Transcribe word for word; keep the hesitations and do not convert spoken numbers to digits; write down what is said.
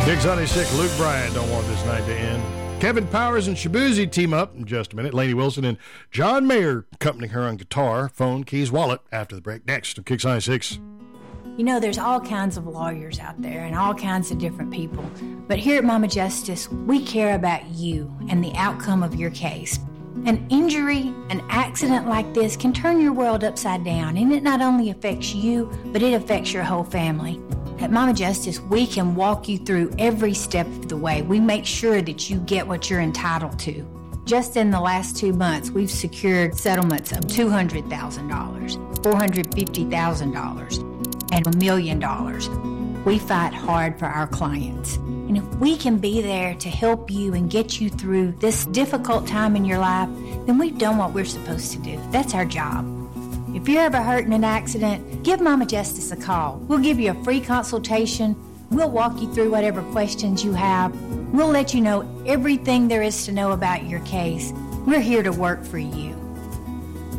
Kicks ninety-six, Luke Bryan, don't want this night to end. Kevin Powers and Shabuzi team up in just a minute. Lainey Wilson and John Mayer accompanying her on guitar, phone, keys, wallet after the break. Next on Kicks ninety-six. You know, there's all kinds of lawyers out there and all kinds of different people. But here at Mama Justice, we care about you and the outcome of your case. An injury, an accident like this can turn your world upside down, and it not only affects you, but it affects your whole family. At Mama Justice, we can walk you through every step of the way. We make sure that you get what you're entitled to. Just in the last two months, we've secured settlements of two hundred thousand dollars, four hundred fifty thousand dollars, and a million dollars. We fight hard for our clients. And if we can be there to help you and get you through this difficult time in your life, then we've done what we're supposed to do. That's our job. If you're ever hurt in an accident, give Mama Justice a call. We'll give you a free consultation. We'll walk you through whatever questions you have. We'll let you know everything there is to know about your case. We're here to work for you.